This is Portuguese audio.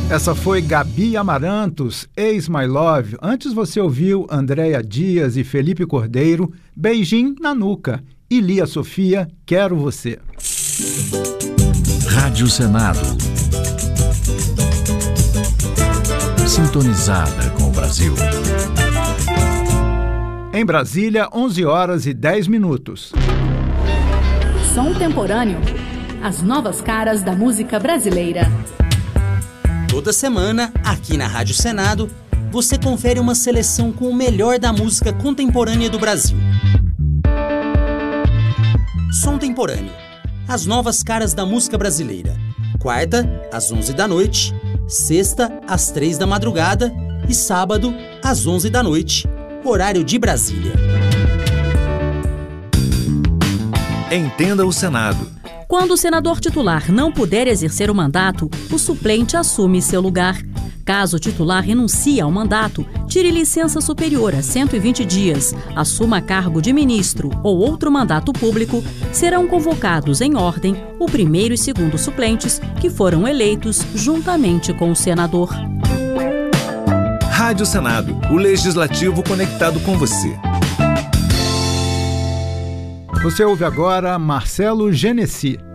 Essa foi Gabi Amarantos, Ex My Love. Antes você ouviu Andréia Dias e Felipe Cordeiro, Beijinho na Nuca. E Lia Sofia, Quero Você. Rádio Senado. Sintonizada com o Brasil. Em Brasília, 11 horas e 10 minutos. Som Temporâneo. As novas caras da música brasileira. Toda semana, aqui na Rádio Senado, você confere uma seleção com o melhor da música contemporânea do Brasil. Som Temporâneo. As novas caras da música brasileira. Quarta, às 11 da noite. Sexta, às 3 da madrugada. E sábado, às 11 da noite. Horário de Brasília. Entenda o Senado. Quando o senador titular não puder exercer o mandato, o suplente assume seu lugar. Caso o titular renuncie ao mandato, tire licença superior a 120 dias, assuma cargo de ministro ou outro mandato público, serão convocados em ordem o primeiro e segundo suplentes que foram eleitos juntamente com o senador. Rádio Senado, o legislativo conectado com você. Você ouve agora Marcelo Genesi.